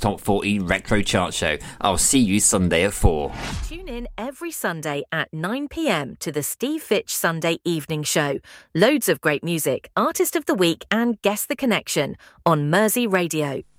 Top 40 Retro Chart Show. I'll see you Sunday at 4. Tune in every Sunday at 9 p.m. to the Steve Fitch Sunday Evening Show. Loads of great music, Artist of the Week and Guess the Connection on Mersey Radio.